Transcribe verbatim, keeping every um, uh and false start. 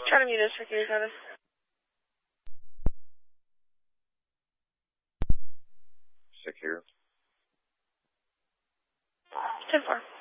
Try to mute us for Q seven. Secure. ten four.